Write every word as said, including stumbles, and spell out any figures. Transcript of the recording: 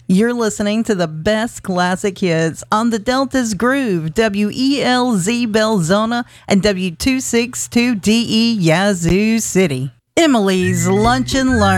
You're listening to the best classic hits on the Delta's Groove, W E L Z Belzona and W two sixty-two D E Yazoo City. Emily's Lunch and Learn.